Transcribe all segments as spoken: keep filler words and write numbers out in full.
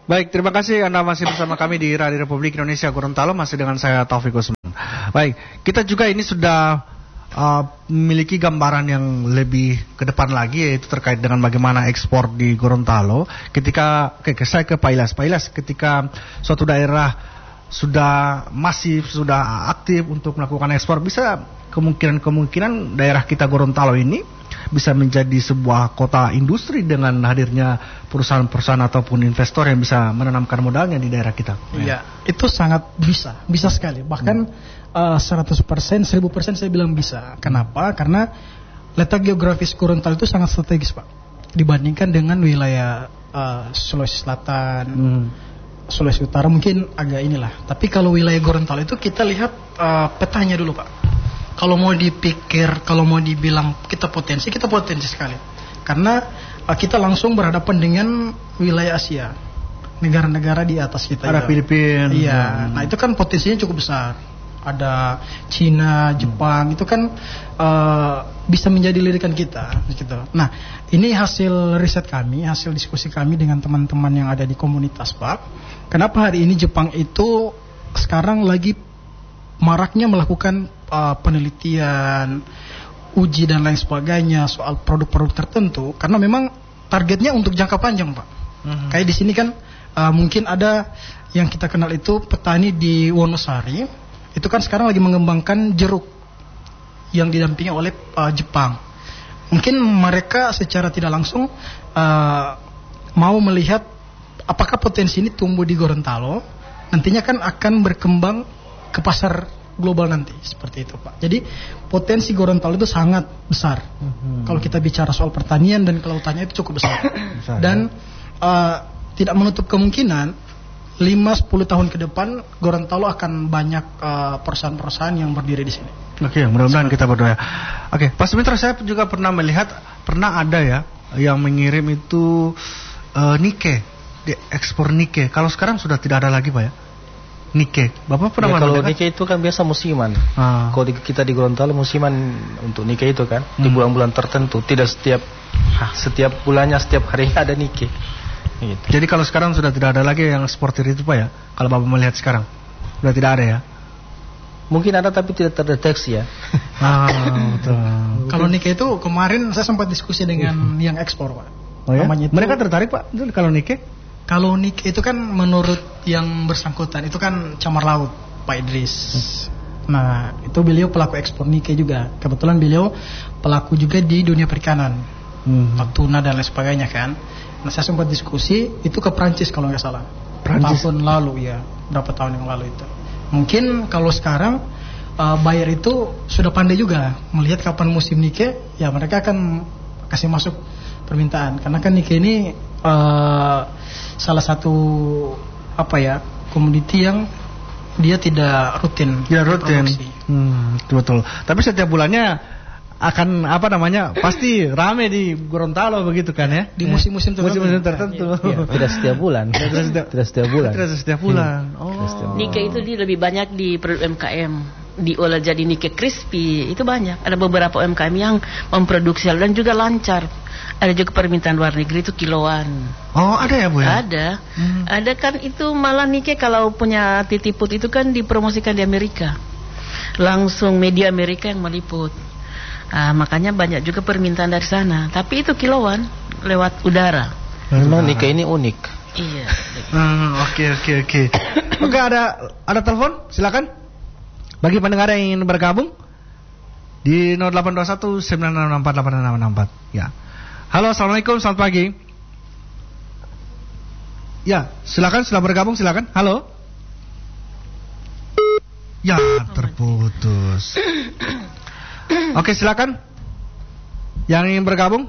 Baik, terima kasih Anda masih bersama kami di Radio Republik Indonesia Gorontalo, masih dengan saya Taufik Usman. Baik, kita juga ini sudah uh, memiliki gambaran yang lebih ke depan lagi, yaitu terkait dengan bagaimana ekspor di Gorontalo. Ketika, oke, saya ke Pak Ilas. Pak Ilas, ketika suatu daerah sudah masif, sudah aktif untuk melakukan ekspor, bisa kemungkinan-kemungkinan daerah kita Gorontalo ini bisa menjadi sebuah kota industri dengan hadirnya perusahaan-perusahaan ataupun investor yang bisa menanamkan modalnya di daerah kita. Iya, itu sangat bisa, bisa sekali. Bahkan hmm. uh, seratus persen, seribu persen saya bilang bisa. Kenapa? Karena letak geografis Gorontalo itu sangat strategis, Pak. Dibandingkan dengan wilayah uh, Sulawesi Selatan, hmm. Sulawesi Utara mungkin agak inilah. Tapi kalau wilayah Gorontalo itu kita lihat uh, petanya dulu, Pak. Kalau mau dipikir, kalau mau dibilang kita potensi, kita potensi sekali. Karena uh, kita langsung berhadapan dengan wilayah Asia, negara-negara di atas kita. Ada Filipina. Iya, hmm. Nah itu kan potensinya cukup besar. Ada Cina, Jepang, hmm. itu kan uh, bisa menjadi lirikan kita. Gitu. Nah ini hasil riset kami, hasil diskusi kami dengan teman-teman yang ada di komunitas, Pak. Kenapa hari ini Jepang itu sekarang lagi maraknya melakukan uh, penelitian, uji dan lain sebagainya soal produk-produk tertentu, karena memang targetnya untuk jangka panjang, Pak. Mm-hmm. Kayak di sini kan uh, mungkin ada yang kita kenal itu petani di Wonosari, itu kan sekarang lagi mengembangkan jeruk yang didampingi oleh uh, Jepang. Mungkin mereka secara tidak langsung uh, mau melihat apakah potensi ini tumbuh di Gorontalo, nantinya kan akan berkembang ke pasar global nanti, seperti itu, Pak. Jadi potensi Gorontalo itu sangat besar. Mm-hmm. Kalau kita bicara soal pertanian dan kelautannya itu cukup besar. besar dan ya? uh, tidak menutup kemungkinan lima sampai sepuluh tahun ke depan Gorontalo akan banyak uh, perusahaan-perusahaan yang berdiri di sini. Oke, okay, mudah-mudahan kita berdoa. Oke, okay, Pak Sumitro, saya juga pernah melihat, pernah ada ya yang mengirim itu uh, Nikkei, di ekspor Nikkei. Kalau sekarang sudah tidak ada lagi, Pak ya? Nikkei, Bapak pernah ya, kalau kan? Nikkei itu kan biasa musiman. Ah. Kalau di, kita di Gorontalo musiman untuk Nikkei itu kan hmm. di bulan-bulan tertentu, tidak setiap setiap bulannya, setiap hari ada Nikkei. Gitu. Jadi kalau sekarang sudah tidak ada lagi yang eksportir itu, Pak ya? Kalau Bapak melihat sekarang sudah tidak ada ya? Mungkin ada tapi tidak terdeteksi ya. Ah, betul. Kalau Nikkei itu kemarin saya sempat diskusi dengan yang ekspor, Pak. Oh ya? Itu, mereka tertarik, Pak, kalau Nikkei? Kalau Nikkei itu kan menurut yang bersangkutan itu kan camar laut, Pak Idris. Hmm. Nah itu beliau pelaku ekspor Nikkei juga. Kebetulan beliau pelaku juga di dunia perikanan, hmm. tuna dan lain sebagainya kan. Nah saya sempat diskusi itu ke Prancis kalau nggak salah. Prancis? Tahun lalu ya, berapa tahun yang lalu itu. Mungkin kalau sekarang uh, buyer itu sudah pandai juga melihat kapan musim Nikkei, ya mereka akan kasih masuk permintaan. Karena kan Nikkei ini uh, salah satu apa ya komoditi yang dia tidak rutin. Ya rutin. Hmm, betul. Tapi setiap bulannya akan apa namanya pasti rame di Gorontalo begitu kan ya? Di musim-musim tertentu. Musim-musim tertentu. Ya, ya. Tidak setiap bulan. tidak setiap, tidak setiap bulan. Tidak setiap bulan. Hmm. Oh. Nikkei itu di lebih banyak di produk U M K M. Diolah jadi Nikkei crispy itu banyak. Ada beberapa U M K M yang memproduksi dan juga lancar. Ada juga permintaan luar negeri itu kiloan. Oh ada ya Bu ya? Ada. Hmm. Ada kan itu malah Nikkei kalau punya titiput itu kan dipromosikan di Amerika. Langsung media Amerika yang meliput. Nah, makanya banyak juga permintaan dari sana. Tapi itu kiloan lewat udara. Memang Nikkei ini unik. Iya. Oke oke oke. Oke ada ada telepon silakan. Bagi pendengar yang ingin bergabung di nol delapan dua satu sembilan enam empat delapan enam enam empat. Ya. Halo, assalamualaikum, selamat pagi. Ya, silakan, sudah bergabung, silakan. Halo. Ya, terputus. Oke, silakan. Yang ingin bergabung?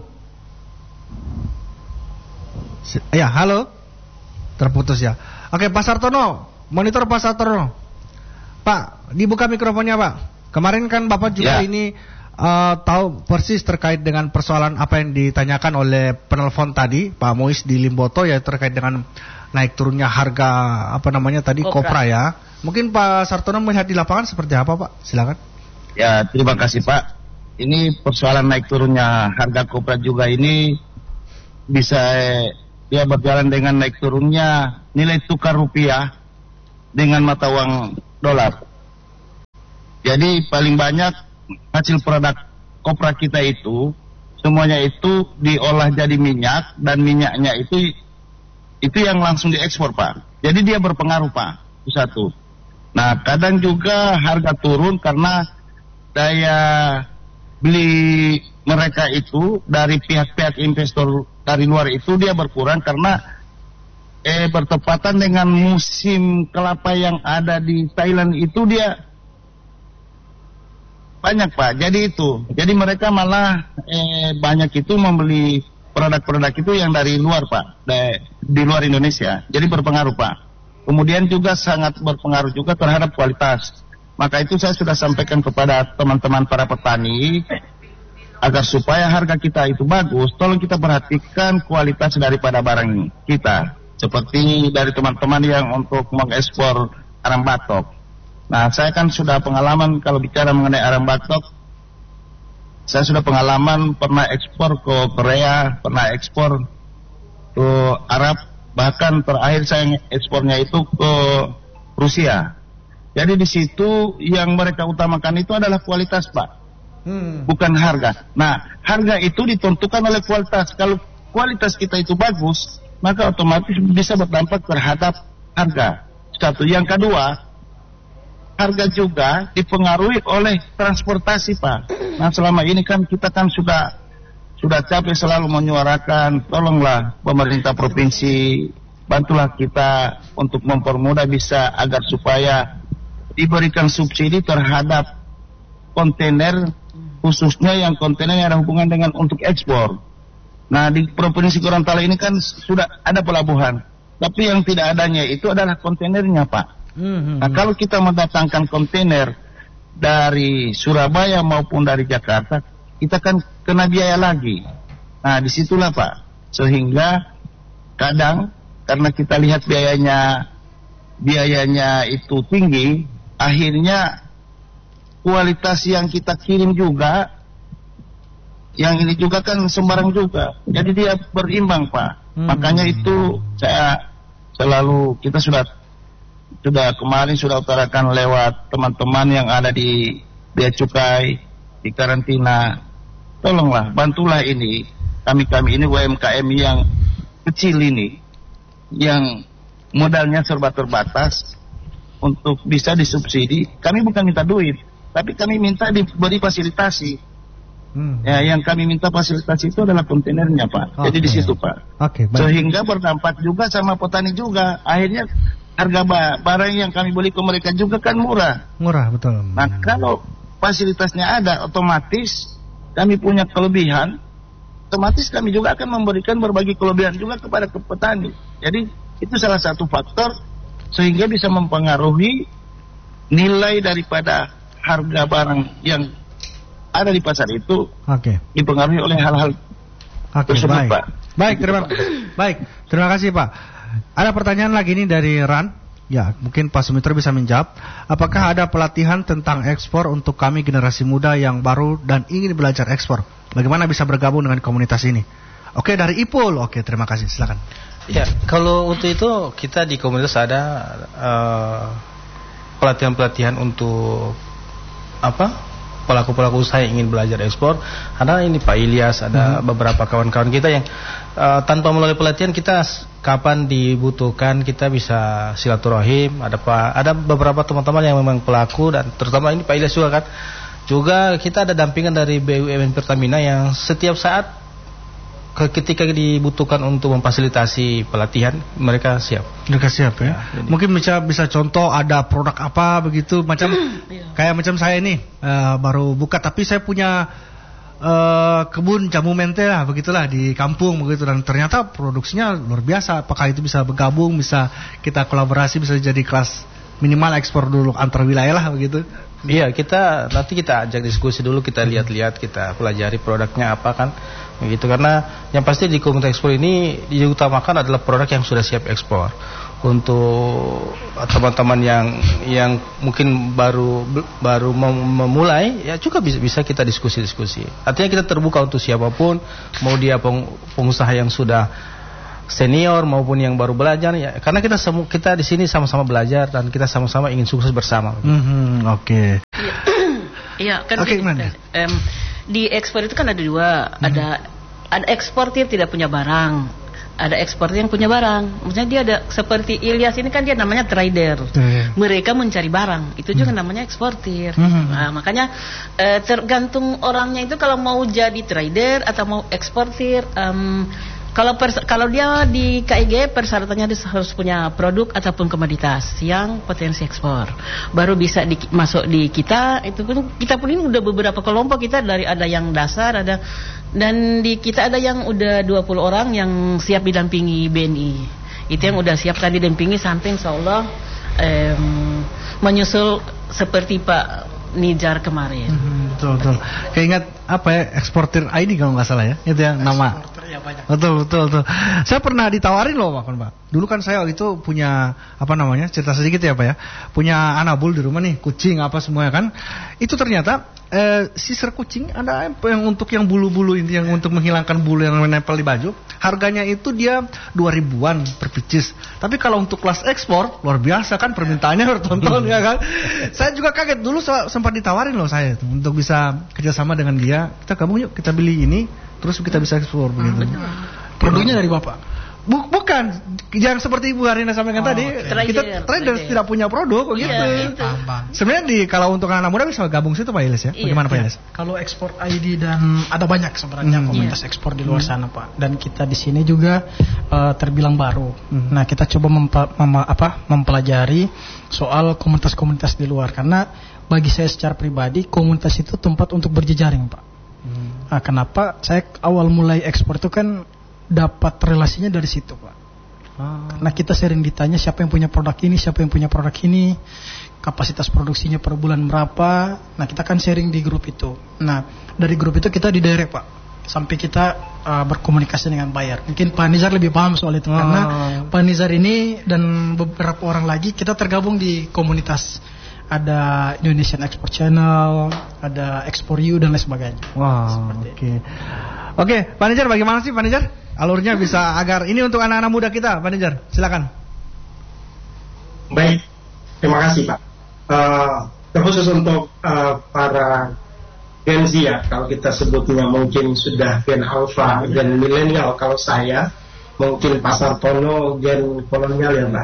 Ya, halo. Terputus ya. Oke, Pak Sartono, monitor Pak Sartono. Pak, dibuka mikrofonnya, Pak. Kemarin kan Bapak juga ya. ini Uh, tahu persis terkait dengan persoalan apa yang ditanyakan oleh penelpon tadi Pak Mois di Limboto ya terkait dengan naik turunnya harga apa namanya tadi kopra, kopra ya. Mungkin Pak Sartono melihat di lapangan seperti apa Pak? Silakan. Ya terima kasih Pak. Ini persoalan naik turunnya harga kopra juga ini bisa dia berjalan dengan naik turunnya nilai tukar rupiah dengan mata uang dolar. Jadi paling banyak hasil produk kopra kita itu semuanya itu diolah jadi minyak, dan minyaknya itu itu yang langsung diekspor, Pak. Jadi dia berpengaruh, Pak. Itu satu. Nah, kadang juga harga turun karena daya beli mereka itu dari pihak-pihak investor dari luar itu dia berkurang karena eh bertepatan dengan musim kelapa yang ada di Thailand itu dia banyak, Pak. Jadi itu. Jadi mereka malah eh banyak itu membeli produk-produk itu yang dari luar, Pak. Di, di luar Indonesia. Jadi berpengaruh, Pak. Kemudian juga sangat berpengaruh juga terhadap kualitas. Maka itu saya sudah sampaikan kepada teman-teman para petani agar supaya harga kita itu bagus, tolong kita perhatikan kualitas daripada barang kita. Seperti dari teman-teman yang untuk mengekspor arang batok. Nah, saya kan sudah pengalaman kalau bicara mengenai arang batok. Saya sudah pengalaman pernah ekspor ke Korea, pernah ekspor ke Arab. Bahkan terakhir saya ekspornya itu ke Rusia. Jadi di situ yang mereka utamakan itu adalah kualitas, Pak. Hmm. Bukan harga. Nah, harga itu ditentukan oleh kualitas. Kalau kualitas kita itu bagus, maka otomatis bisa berdampak terhadap harga. Satu. Yang kedua, harga juga dipengaruhi oleh transportasi, Pak. Nah, selama ini kan kita kan sudah sudah capek selalu menyuarakan, tolonglah pemerintah provinsi, bantulah kita untuk mempermudah bisa agar supaya diberikan subsidi terhadap kontainer, khususnya yang kontainer yang ada hubungan dengan untuk ekspor. Nah, di Provinsi Gorontalo ini kan sudah ada pelabuhan, tapi yang tidak adanya itu adalah kontainernya, Pak. Mm-hmm. Nah, kalau kita mendatangkan kontainer dari Surabaya maupun dari Jakarta, kita kan kena biaya lagi. Nah, disitulah, Pak, sehingga kadang karena kita lihat biayanya biayanya itu tinggi, akhirnya kualitas yang kita kirim juga, yang ini juga kan sembarang juga. Jadi dia berimbang, Pak. Hmm. Makanya itu saya selalu, kita sudah sudah kemarin sudah utarakan lewat teman-teman yang ada di Bea Cukai, di karantina. Tolonglah, bantulah ini kami-kami ini U M K M yang kecil ini, yang modalnya serba terbatas, untuk bisa disubsidi. Kami bukan minta duit, tapi kami minta diberi fasilitasi. Hmm. Ya, yang kami minta fasilitasi itu adalah kontainernya, Pak. Okay. Jadi di situ, Pak. Okay, sehingga berdampak juga sama petani juga. Akhirnya harga barang yang kami beli ke mereka juga kan murah. Murah, betul. Nah, kalau fasilitasnya ada, otomatis kami punya kelebihan, otomatis kami juga akan memberikan berbagai kelebihan juga kepada ke petani. Jadi itu salah satu faktor sehingga bisa mempengaruhi nilai daripada harga barang yang ada di pasar itu. Oke. Okay. Dipengaruhi oleh hal-hal okay, tersebut, baik. Pak. Baik, terima baik, terima kasih, Pak. Ada pertanyaan lagi nih dari Ran. Ya, mungkin Pak Sumitra bisa menjawab. Apakah ada pelatihan tentang ekspor untuk kami generasi muda yang baru dan ingin belajar ekspor? Bagaimana bisa bergabung dengan komunitas ini? Oke, dari Ipul. Oke, terima kasih. Silakan. Ya, kalau untuk itu kita di komunitas ada uh, pelatihan-pelatihan untuk apa? Pelaku-pelaku usaha yang ingin belajar ekspor. Ada ini Pak Ilyas, ada hmm. beberapa kawan-kawan kita yang uh, tanpa melalui pelatihan kita kapan dibutuhkan kita bisa silaturahim. Ada Pak, ada beberapa teman-teman yang memang pelaku dan terutama ini Pak Ilyas juga kan. Juga kita ada dampingan dari B U M N Pertamina yang setiap saat ketika dibutuhkan untuk memfasilitasi pelatihan mereka siap. Mereka siap ya. ya Mungkin bisa bisa contoh ada produk apa begitu macam kayak macam saya ini uh, baru buka tapi saya punya uh, kebun jamu mente lah begitulah di kampung begitu dan ternyata produksinya luar biasa. Apakah itu bisa bergabung, bisa kita kolaborasi, bisa jadi kelas minimal ekspor dulu antar wilayah lah begitu. Iya, kita nanti kita ajak diskusi dulu, kita lihat-lihat, kita pelajari produknya apa kan. Begitu, karena yang pasti di komunitas ekspor ini diutamakan adalah produk yang sudah siap ekspor. Untuk teman-teman yang yang mungkin baru baru mem- memulai ya juga bisa, bisa kita diskusi-diskusi. Artinya kita terbuka untuk siapapun, mau dia peng, pengusaha yang sudah senior maupun yang baru belajar ya, karena kita semua kita di sini sama-sama belajar dan kita sama-sama ingin sukses bersama. Mm-hmm, Oke. Okay. Iya, kan okay, di, um, di ekspor itu kan ada dua, mm-hmm. ada ada eksportir tidak punya barang, ada eksportir yang punya barang. Maksudnya dia ada seperti Ilyas ini kan dia namanya trader. Mm-hmm. Mereka mencari barang, itu juga mm-hmm. namanya eksportir. Mm-hmm. Nah, makanya uh, tergantung orangnya itu kalau mau jadi trader atau mau eksportir. Um, Kalau pers- kalau dia di K I G persyaratannya dia harus punya produk ataupun komoditas yang potensi ekspor. Baru bisa di- masuk di kita. Itu pun kita pun ini udah beberapa kelompok kita, dari ada yang dasar, ada dan di kita ada yang udah dua puluh orang yang siap didampingi B N I. Itu yang udah siap tadi didampingi sampai insyaallah um, menyusul seperti Pak Nijar kemarin. Hmm, betul betul. Keingat apa ya, eksportir I D kalau nggak salah ya, itu yang nama. Ya, banyak. Betul betul betul. Saya pernah ditawarin loh Pak, Pak. Dulu kan saya waktu itu punya apa namanya, cerita sedikit ya Pak ya, punya anabul di rumah nih, kucing apa semuanya kan. Itu ternyata eh, sisir kucing ada yang untuk yang bulu-bulu ini, yang untuk menghilangkan bulu yang menempel di baju. Harganya itu dia dua ribuan per pieces. Tapi kalau untuk kelas ekspor luar biasa kan, permintaannya bertonton ya kan. Saya juga kaget dulu, sempat ditawarin loh saya itu, untuk bisa kerjasama dengan dia. Kita gabung yuk, kita beli ini, terus kita bisa ekspor begitu. Produknya dari Bapak? Buk, bukan, yang seperti Ibu Harina sampaikan oh, tadi, okay. trader, kita trader tidak punya produk, iya, gitu. Itu. Sebenarnya di kalau untuk anak muda bisa gabung situ Pak Ilyas ya. Iya, Bagaimana Pak Ilyas? Ya, kalau ekspor I D dan ada banyak sebenarnya hmm. komunitas iya. ekspor di luar hmm. sana Pak. Dan kita di sini juga uh, terbilang baru. Hmm. Nah kita coba mempa, mem, apa, mempelajari soal komunitas-komunitas di luar, karena bagi saya secara pribadi komunitas itu tempat untuk berjejaring Pak. Hmm. Nah, kenapa saya awal mulai ekspor itu kan dapat relasinya dari situ Pak. Ah. Karena kita sering ditanya siapa yang punya produk ini, siapa yang punya produk ini, kapasitas produksinya per bulan berapa. Nah kita kan sharing di grup itu. Nah dari grup itu kita didirect Pak, sampai kita uh, berkomunikasi dengan buyer. Mungkin Pak Nizar lebih paham soal itu, ah. karena Pak Nizar ini dan beberapa orang lagi kita tergabung di komunitas. Ada Indonesian Export Channel, ada Export You dan lain sebagainya. Wow, oke. Okay. Oke, okay, Pak Nijar, bagaimana sih Pak Nijar? Alurnya bisa agar ini untuk anak-anak muda kita, Pak Nijar, silakan. Baik, terima kasih Pak. Uh, terkhusus untuk uh, para Gen Z ya, kalau kita sebutnya mungkin sudah Gen Alpha, Gen Millennial. Kalau saya mungkin Pasar Tono Gen kolonial ya Mbak.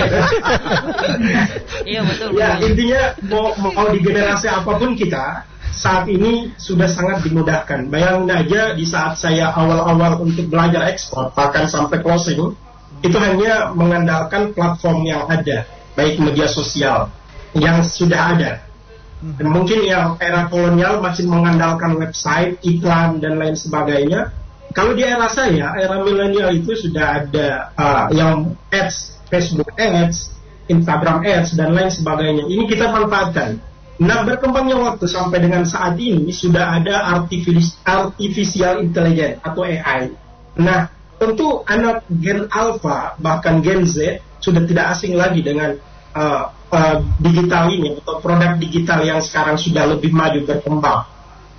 Iya betul. Ya intinya mau, mau di generasi apapun kita saat ini sudah sangat dimudahkan. Bayangin aja di saat saya awal-awal untuk belajar ekspor bahkan sampai closing itu hanya mengandalkan platform yang ada, baik media sosial yang sudah ada. Dan mungkin yang era kolonial masih mengandalkan website, iklan dan lain sebagainya. Kalau di era saya, era milenial itu sudah ada uh, yang ads, Facebook ads, Instagram ads, dan lain sebagainya. Ini kita manfaatkan. Nah, berkembangnya waktu sampai dengan saat ini sudah ada artific- artificial intelligence atau A I. Nah, tentu anak Gen Alpha, bahkan Gen Z, sudah tidak asing lagi dengan uh, uh, digital ini, atau produk digital yang sekarang sudah lebih maju berkembang.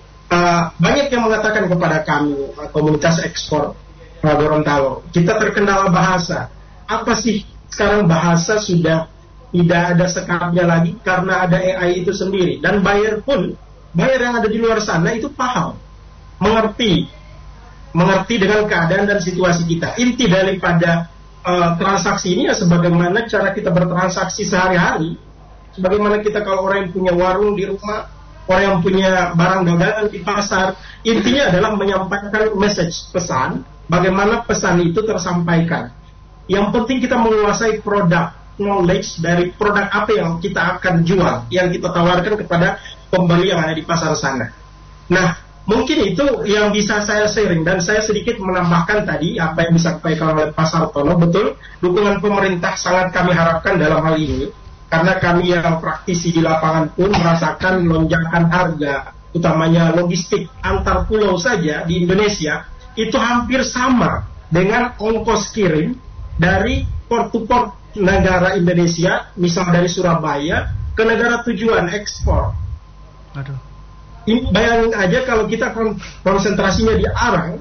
Uh, banyak yang mengatakan kepada kami uh, komunitas ekspor uh, Gorontalo, kita terkendala bahasa. Apa sih sekarang bahasa sudah tidak ada sekatnya lagi karena ada A I itu sendiri, dan buyer pun buyer yang ada di luar sana itu paham, mengerti, mengerti dengan keadaan dan situasi kita. Inti daripada uh, transaksi ini ya sebagaimana cara kita bertransaksi sehari-hari, sebagaimana kita kalau orang yang punya warung di rumah, orang yang punya barang dagangan di pasar, intinya adalah menyampaikan message, pesan, bagaimana pesan itu tersampaikan. Yang penting kita menguasai produk, knowledge dari produk apa yang kita akan jual, yang kita tawarkan kepada pembeli yang ada di pasar sana. Nah, mungkin itu yang bisa saya sharing, dan saya sedikit menambahkan tadi apa yang disampaikan oleh Pak Sartono. Betul, dukungan pemerintah sangat kami harapkan dalam hal ini. Karena kami yang praktisi di lapangan pun merasakan lonjakan harga, utamanya logistik antar pulau saja di Indonesia, itu hampir sama dengan ongkos kirim dari port to port negara Indonesia, misal dari Surabaya ke negara tujuan ekspor. Aduh. Bayangin aja kalau kita konsentrasinya di Arang,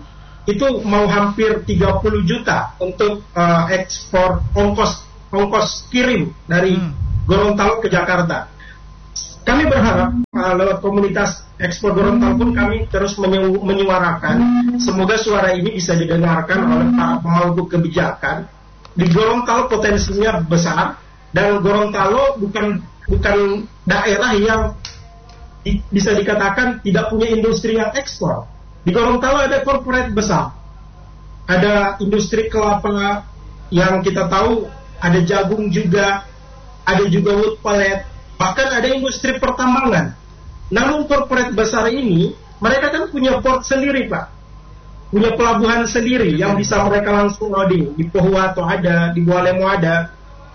itu mau hampir tiga puluh juta untuk uh, ekspor ongkos ongkos kirim dari hmm. Gorontalo ke Jakarta. Kami berharap uh, lewat komunitas ekspor Gorontalo pun kami terus menyu- menyuarakan, semoga suara ini bisa didengarkan oleh para pemangku kebijakan. Di Gorontalo potensinya besar, dan Gorontalo bukan bukan daerah yang di, bisa dikatakan tidak punya industri yang ekspor. Di Gorontalo ada corporate besar, ada industri kelapa yang kita tahu, ada jagung juga, ada juga wood pellet, bahkan ada industri pertambangan. Namun corporate besar ini, mereka kan punya port sendiri, Pak, punya pelabuhan sendiri yang bisa mereka langsung loading. Di Pohuwato ada, di Bualemo ada.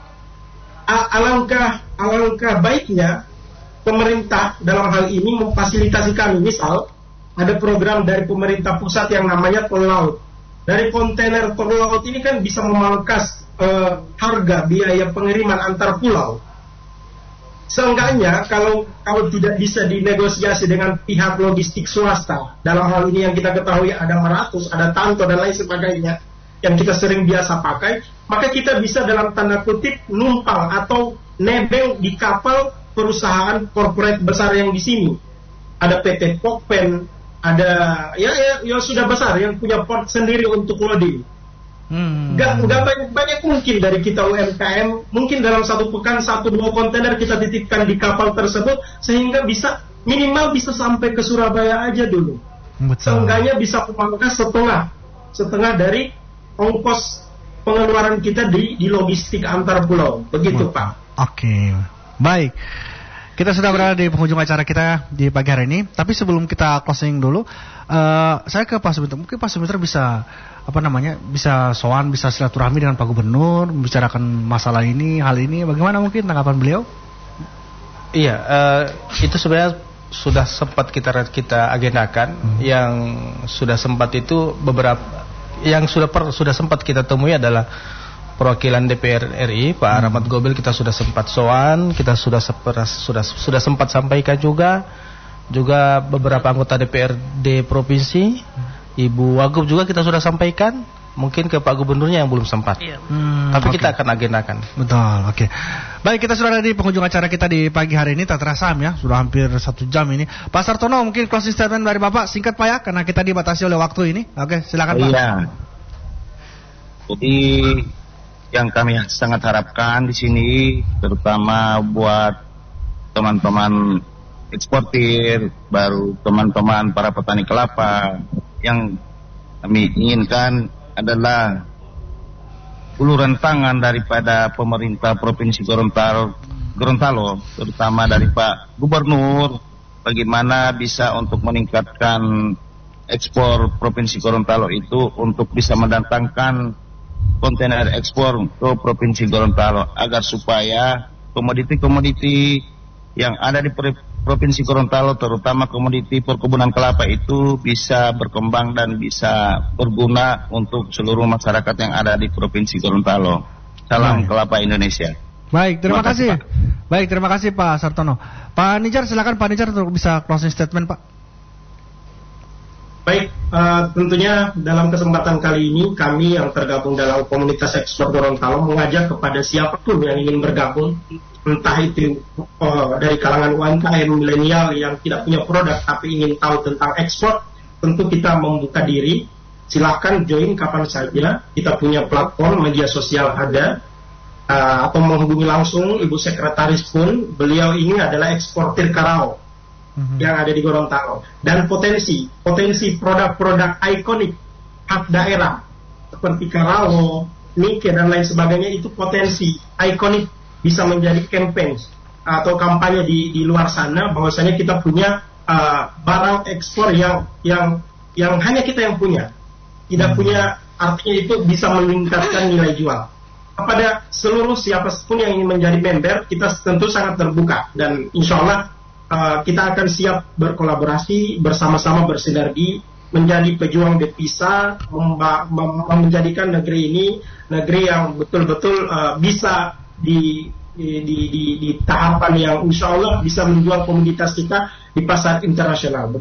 A- alangkah alangkah baiknya pemerintah dalam hal ini memfasilitasi kami. Misal ada program dari pemerintah pusat yang namanya tol laut. Dari kontainer tol laut ini kan bisa memangkas uh, harga biaya pengiriman antar pulau. Seenggaknya kalau kalau tidak bisa dinegosiasi dengan pihak logistik swasta, dalam hal ini yang kita ketahui ada Meratus, ada Tanto dan lain sebagainya yang kita sering biasa pakai, maka kita bisa dalam tanda kutip numpang atau nebeng di kapal perusahaan korporat besar yang di sini. Ada P T Pokpen, ada ya, ya ya sudah besar yang punya port sendiri untuk loading. Hmm. Gak, gak banyak, banyak mungkin dari kita U M K M, mungkin dalam satu pekan satu dua kontainer kita titipkan di kapal tersebut, sehingga bisa minimal bisa sampai ke Surabaya aja dulu. Seenggaknya bisa memangkas setengah setengah dari ongkos pengeluaran kita di, di logistik antar pulau. Begitu, Betul. Pak. Oke, baik. Kita sudah berada di penghujung acara kita di pagi hari ini. Tapi sebelum kita closing dulu, uh, saya ke Pak Sumitra. Mungkin Pak Sumitra bisa apa namanya, bisa sowan, bisa silaturahmi dengan Pak Gubernur, membicarakan masalah ini, hal ini. Bagaimana mungkin tanggapan beliau? Iya, uh, itu sebenarnya sudah sempat kita kita agendakan. Hmm. Yang sudah sempat itu beberapa, yang sudah per, sudah sempat kita temui adalah perwakilan D P R R I, Pak hmm. Rahmat Gobel. Kita sudah sempat sowan, kita sudah sudah sudah sudah sempat sampaikan juga, juga beberapa anggota D P R D provinsi, Ibu Wagub juga kita sudah sampaikan. Mungkin ke Pak Gubernurnya yang belum sempat. Iya. Hmm, Tapi okay. kita akan agendakan. Betul, oke. Okay. Baik, kita sudah ada di penghujung acara kita di pagi hari ini. Tak terasa ya, sudah hampir satu jam ini. Pak Sartono, mungkin closing statement dari Bapak singkat Pak ya, karena kita dibatasi oleh waktu ini. Oke, okay, silakan Pak. Iya. Jadi yang kami sangat harapkan di sini, terutama buat teman-teman eksportir, baru teman-teman para petani kelapa, yang kami inginkan adalah uluran tangan daripada pemerintah Provinsi Gorontalo, Gorontalo, terutama dari Pak Gubernur, bagaimana bisa untuk meningkatkan ekspor Provinsi Gorontalo itu untuk bisa mendatangkan kontainer ekspor ke Provinsi Gorontalo, agar supaya komoditi-komoditi yang ada di Provinsi Gorontalo, terutama komoditi perkebunan kelapa itu bisa berkembang dan bisa berguna untuk seluruh masyarakat yang ada di Provinsi Gorontalo. Salam Baik. Kelapa Indonesia. Baik, terima kasih. Pak. Baik, terima kasih Pak Sartono. Pak Nijar, silakan Pak Nijar untuk bisa closing statement, Pak. Baik, uh, tentunya dalam kesempatan kali ini kami yang tergabung dalam komunitas ekspor Gorontalo mengajak kepada siapapun yang ingin bergabung, entah itu uh, dari kalangan U M K M milenial yang tidak punya produk tapi ingin tahu tentang ekspor, tentu kita membuka diri. Silahkan join kapan saja. Kita punya platform media sosial ada, uh, atau menghubungi langsung Ibu Sekretaris pun. Beliau ini adalah eksportir Karao mm-hmm. yang ada di Gorontalo, dan potensi potensi produk-produk ikonik khas daerah seperti Karao, Nike dan lain sebagainya itu potensi ikonik bisa menjadi campaign atau kampanye di di luar sana, bahwasanya kita punya uh, barang ekspor yang yang yang hanya kita yang punya, tidak hmm. punya, artinya itu bisa meningkatkan nilai jual. Kepada seluruh siapapun yang ingin menjadi member, kita tentu sangat terbuka, dan insya Allah uh, kita akan siap berkolaborasi bersama-sama, bersinergi menjadi pejuang devisa, memba- mem- menjadikan negeri ini negeri yang betul-betul uh, bisa Di, di, di, di, di tahapan yang insya Allah bisa menjual komoditas kita di pasar internasional, begitu.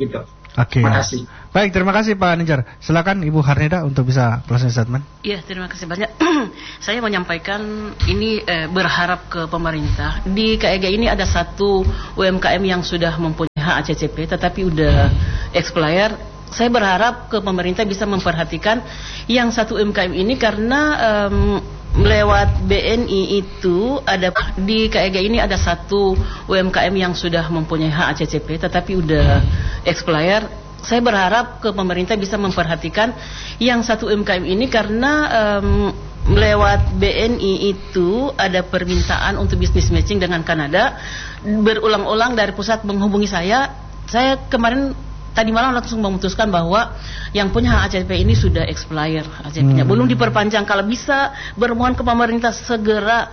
Oke. Terima kasih. Baik, terima kasih Pak Ninjar. Silakan Ibu Harneda untuk bisa closing statement. Iya, terima kasih banyak. Saya menyampaikan ini eh, berharap ke pemerintah. Di K E G ini ada satu U M K M yang sudah mempunyai hak A C C P tetapi udah expired. Saya berharap ke pemerintah bisa memperhatikan yang satu U M K M ini karena um, lewat B N I itu ada di K E G ini ada satu U M K M yang sudah mempunyai hak A C C P tetapi udah expired. Saya berharap ke pemerintah bisa memperhatikan yang satu U M K M ini karena um, lewat B N I itu ada permintaan untuk business matching dengan Kanada. Berulang-ulang dari pusat menghubungi saya. Saya kemarin tadi malam langsung memutuskan bahwa yang punya hak A C C P ini sudah expire A C C P-nya, hmm. belum diperpanjang. Kalau bisa bermohon ke pemerintah segera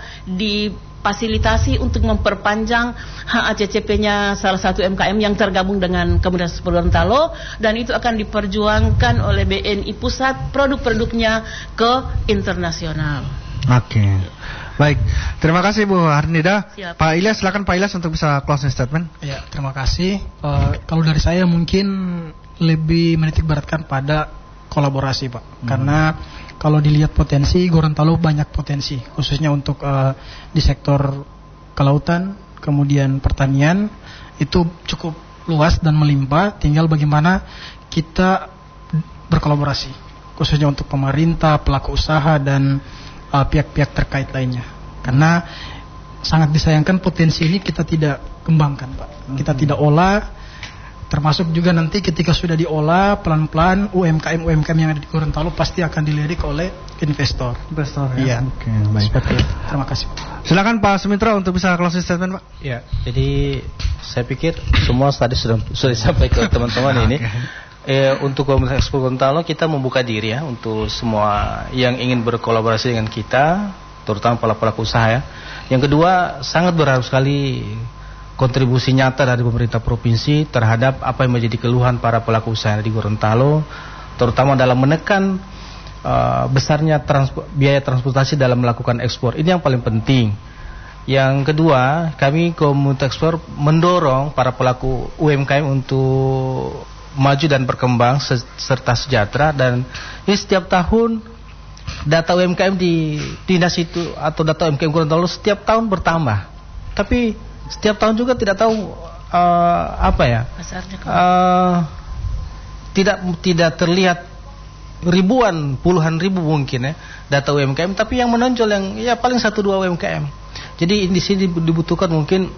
difasilitasi untuk memperpanjang hak A C C P-nya salah satu U M K M yang tergabung dengan Komunitas Gorontalo, dan itu akan diperjuangkan oleh B N I pusat produk-produknya ke internasional. Oke. Okay. Baik, terima kasih Bu Harneda. Siap. Pak Ilyas, silakan Pak Ilyas untuk bisa closing statement. Ya, terima kasih. Uh, kalau dari saya mungkin lebih menitik beratkan pada kolaborasi, Pak. Hmm. Karena kalau dilihat potensi, Gorontalo banyak potensi, khususnya untuk uh, di sektor kelautan, kemudian pertanian, itu cukup luas dan melimpah. Tinggal bagaimana kita berkolaborasi, khususnya untuk pemerintah, pelaku usaha, dan Uh, pihak-pihak terkait lainnya. Karena sangat disayangkan potensi ini kita tidak kembangkan, Pak. Kita hmm. tidak olah, termasuk juga nanti ketika sudah diolah pelan-pelan U M K M U M K M yang ada di Gorontalo pasti akan dilirik oleh investor. Investor ya. Iya. Oke, baik. Seperti itu. Terima kasih, Pak. Silakan Pak Sumitra untuk bisa closing statement, Pak. Ya, jadi saya pikir semua tadi sudah sudah disampaikan ke teman-teman ini. Eh, untuk Komunitas Ekspor Gorontalo kita membuka diri ya untuk semua yang ingin berkolaborasi dengan kita, terutama pelaku usaha ya. Yang kedua, sangat berharap sekali kontribusi nyata dari pemerintah provinsi terhadap apa yang menjadi keluhan para pelaku usaha di Gorontalo, terutama dalam menekan uh, besarnya transpo- biaya transportasi dalam melakukan ekspor. Ini yang paling penting. Yang kedua, kami Komunitas Ekspor mendorong para pelaku U M K M untuk maju dan berkembang serta sejahtera, dan ini setiap tahun data U M K M di dinas itu atau data U M K M Gorontalo setiap tahun bertambah, tapi setiap tahun juga tidak tahu uh, apa ya uh, tidak tidak terlihat ribuan puluhan ribu mungkin ya data U M K M, tapi yang menonjol yang ya paling satu dua U M K M. Jadi di sini dibutuhkan mungkin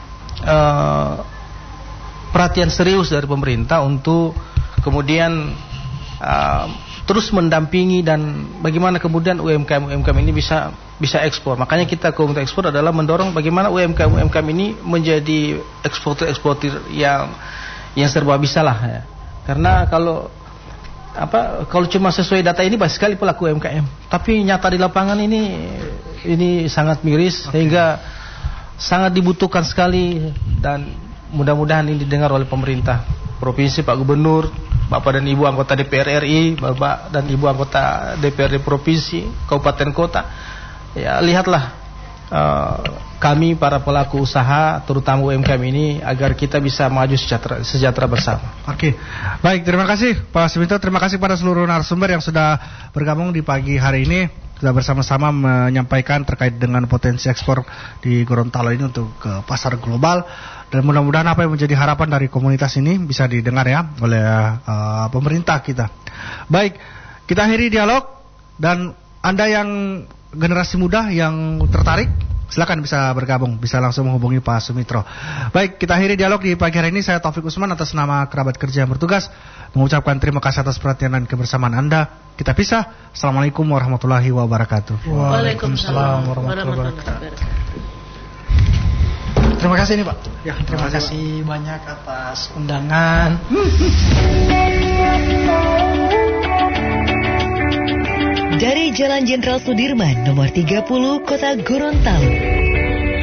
uh, perhatian serius dari pemerintah untuk kemudian uh, terus mendampingi dan bagaimana kemudian U M K M U M K M ini bisa bisa ekspor. Makanya kita Komunitas Ekspor adalah mendorong bagaimana U M K M U M K M ini menjadi eksportir-eksportir yang yang serba bisa lah ya. Karena kalau apa kalau cuma sesuai data ini banyak sekali pelaku U M K M, tapi nyata di lapangan ini ini sangat miris, okay. Sehingga sangat dibutuhkan sekali, dan mudah-mudahan ini didengar oleh pemerintah provinsi, Pak Gubernur, Bapak dan Ibu anggota D P R R I, Bapak dan Ibu anggota D P R D provinsi, kabupaten kota. Ya, lihatlah uh, kami para pelaku usaha, terutama U M K M ini, agar kita bisa maju sejahtera, sejahtera bersama. Oke, baik, terima kasih Pak Sumitra, terima kasih pada seluruh narasumber yang sudah bergabung di pagi hari ini, sudah bersama-sama menyampaikan terkait dengan potensi ekspor di Gorontalo ini untuk ke pasar global. Dan mudah-mudahan apa yang menjadi harapan dari komunitas ini bisa didengar ya oleh uh, pemerintah kita. Baik, kita akhiri dialog, dan Anda yang generasi muda yang tertarik, silakan bisa bergabung, bisa langsung menghubungi Pak Sumitro. Baik, kita akhiri dialog di pagi hari ini. Saya Taufik Usman atas nama kerabat kerja yang bertugas mengucapkan terima kasih atas perhatian dan kebersamaan Anda. Kita pisah. Assalamualaikum warahmatullahi wabarakatuh. Waalaikumsalam warahmatullahi wabarakatuh. Terima kasih nih Pak. Ya, terima, terima kasih, kasih banyak atas undangan. Dari Jalan Jenderal Sudirman nomor tiga puluh Kota Gorontalo.